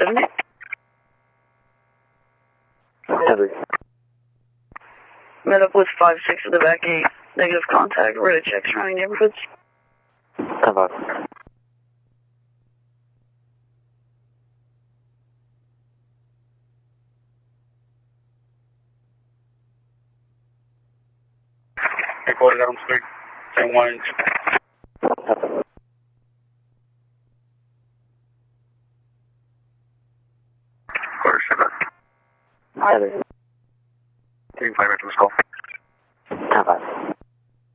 70. Heavy. Met up with 5-6 at the back gate. Negative contact. We're going to check surrounding neighborhoods. 10-5. Hey, boy, got him straight. 10-1. Heavy. Team 5 let's go.